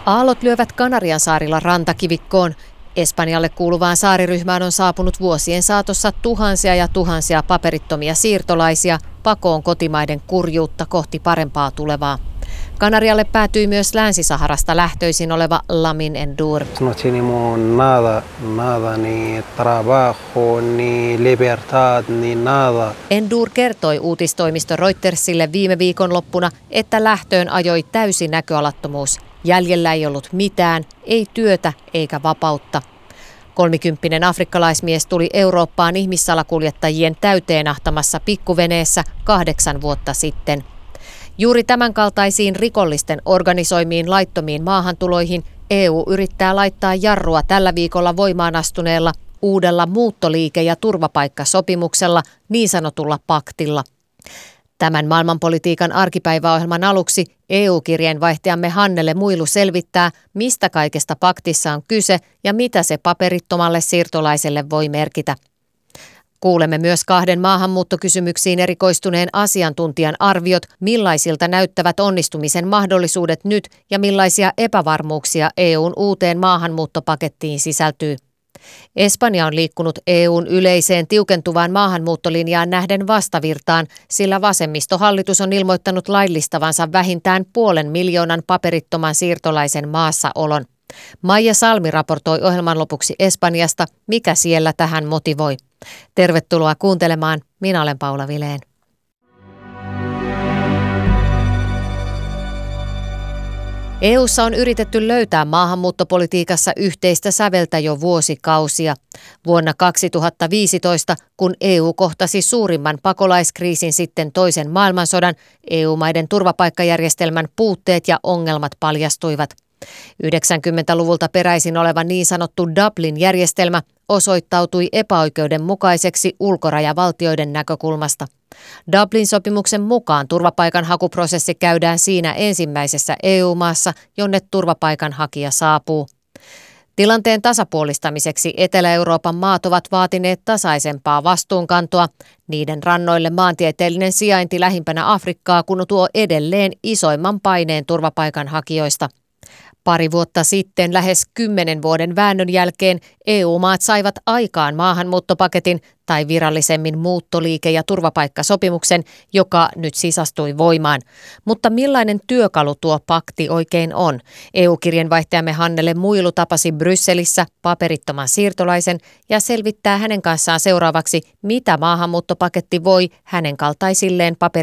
Aallot lyövät Kanarian saarilla rantakivikkoon. Espanjalle kuuluvaan saariryhmään on saapunut vuosien saatossa tuhansia ja tuhansia paperittomia siirtolaisia pakoon kotimaiden kurjuutta kohti parempaa tulevaa. Kanarialle päätyi myös Länsi-Saharasta lähtöisin oleva Lamin Ndour. No tenemos nada, ni trabajo, ni libertad, ni nada. Ndour kertoi uutistoimisto Reutersille viime viikonloppuna, että lähtöön ajoi täysi näköalattomuus. Jäljellä ei ollut mitään, ei työtä eikä vapautta. 30 afrikkalaismies tuli Eurooppaan ihmissalakuljettajien täyteen ahtamassa pikkuveneessä 8 vuotta sitten. Juuri tämänkaltaisiin rikollisten organisoimiin laittomiin maahantuloihin EU yrittää laittaa jarrua tällä viikolla voimaan astuneella uudella muuttoliike- ja turvapaikkasopimuksella, niin sanotulla paktilla. Tämän maailmanpolitiikan arkipäiväohjelman aluksi EU-kirjeenvaihtajamme Hannele Muilu selvittää, mistä kaikesta paktissa on kyse ja mitä se paperittomalle siirtolaiselle voi merkitä. Kuulemme myös 2 maahanmuuttokysymyksiin erikoistuneen asiantuntijan arviot, millaisilta näyttävät onnistumisen mahdollisuudet nyt ja millaisia epävarmuuksia EUn uuteen maahanmuuttopakettiin sisältyy. Espanja on liikkunut EUn yleiseen tiukentuvaan maahanmuuttolinjaan nähden vastavirtaan, sillä vasemmistohallitus on ilmoittanut laillistavansa vähintään 500,000 paperittoman siirtolaisen maassaolon. Maija Salmi raportoi ohjelman lopuksi Espanjasta, mikä siellä tähän motivoi. Tervetuloa kuuntelemaan, minä olen Paula Vileen. EU:ssa on yritetty löytää maahanmuuttopolitiikassa yhteistä säveltä jo vuosikausia. Vuonna 2015, kun EU kohtasi suurimman pakolaiskriisin sitten toisen maailmansodan, EU-maiden turvapaikkajärjestelmän puutteet ja ongelmat paljastuivat. 90-luvulta peräisin oleva niin sanottu Dublin-järjestelmä osoittautui epäoikeudenmukaiseksi ulkorajavaltioiden näkökulmasta. Dublin-sopimuksen mukaan turvapaikanhakuprosessi käydään siinä ensimmäisessä EU-maassa, jonne turvapaikanhakija saapuu. Tilanteen tasapuolistamiseksi Etelä-Euroopan maat ovat vaatineet tasaisempaa vastuunkantoa. Niiden rannoille maantieteellinen sijainti lähimpänä Afrikkaa kun tuo edelleen isoimman paineen turvapaikanhakijoista. Pari vuotta sitten, lähes 10 vuoden väännön jälkeen, EU-maat saivat aikaan maahanmuuttopaketin tai virallisemmin muuttoliike- ja turvapaikkasopimuksen, joka nyt sisastui voimaan. Mutta millainen työkalu tuo pakti oikein on? EU-kirjeenvaihtajamme Hannele Muilu tapasi Brysselissä paperittoman siirtolaisen ja selvittää hänen kanssaan seuraavaksi, mitä maahanmuuttopaketti voi hänen kaltaisilleen